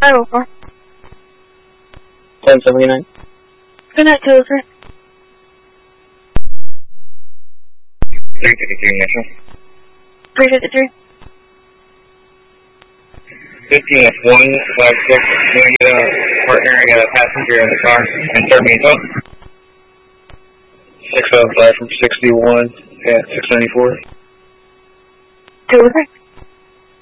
504. 1079. Good night, 203. 353 National. 353. 15F156. Can I get a partner? I got a passenger in the car. And start me up. 605 from 61 at 694. 203.